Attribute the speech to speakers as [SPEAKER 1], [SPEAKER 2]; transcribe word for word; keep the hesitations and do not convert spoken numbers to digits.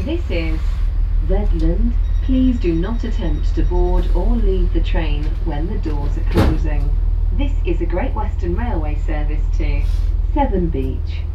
[SPEAKER 1] This is Redland. Please do not attempt to board or leave the train when the doors are closing. This is a Great Western Railway service to Severn Beach.